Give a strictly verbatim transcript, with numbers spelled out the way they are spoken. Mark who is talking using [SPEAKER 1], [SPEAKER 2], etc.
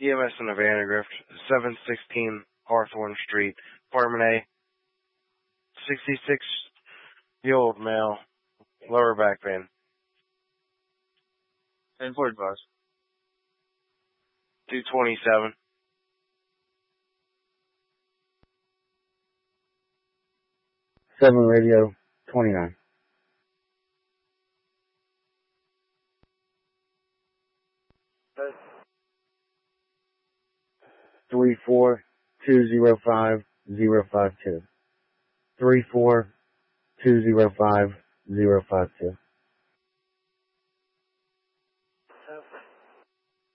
[SPEAKER 1] E M S in the Vandergrift, seven sixteen Hawthorne Street, Apartment A, sixty-six-year-old male, lower back pain.
[SPEAKER 2] ten forty-five.
[SPEAKER 1] two twenty-seven.
[SPEAKER 3] seven radio, twenty-nine. Three four two zero five zero five two. Three four two zero five zero five two.